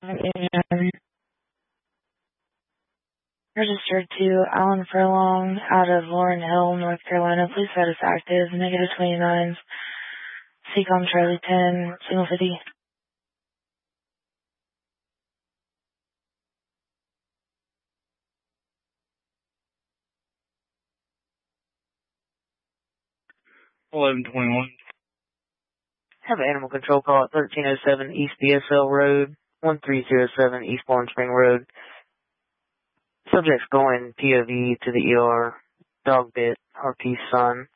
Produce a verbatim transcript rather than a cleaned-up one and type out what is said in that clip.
Registered to Alan Furlong out of Lauren Hill, North Carolina. Please status active, negative twenty-nines. Seacom Charlie ten, single fifty. eleven twenty-one. Have an animal control call at thirteen oh seven East B S L Road, one three zero seven East Barn Spring Road. Subject's going P O V to the E R. Dog bit, Harpy's son.